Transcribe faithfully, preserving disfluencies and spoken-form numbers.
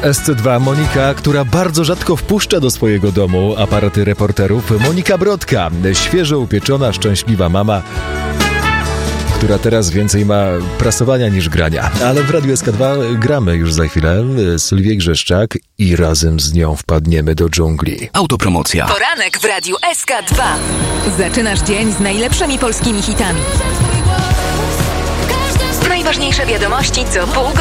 W S C dwa Monika, która bardzo rzadko wpuszcza do swojego domu aparaty reporterów. Monika Brodka, świeżo upieczona, szczęśliwa mama, która teraz więcej ma prasowania niż grania. Ale w Radiu S K dwa gramy już za chwilę. Sylwię Grzeszczak i razem z nią wpadniemy do dżungli. Autopromocja. Poranek w Radiu S K dwa. Zaczynasz dzień z najlepszymi polskimi hitami. Najważniejsze wiadomości co pół godziny.